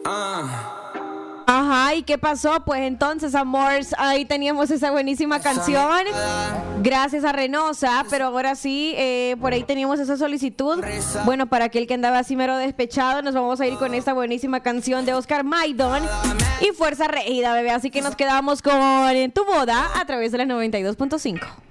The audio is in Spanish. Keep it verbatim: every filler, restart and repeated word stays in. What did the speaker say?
Ajá, ¿y qué pasó? Pues entonces, amores, ahí teníamos esa buenísima canción. Gracias a Reynosa, pero ahora sí, eh, por ahí teníamos esa solicitud. Bueno, para aquel que andaba así mero despechado, nos vamos a ir con esta buenísima canción de Oscar Maidon y Fuerza Régida, bebé. Así que nos quedamos con Tu Boda a través de la noventa y dos punto cinco.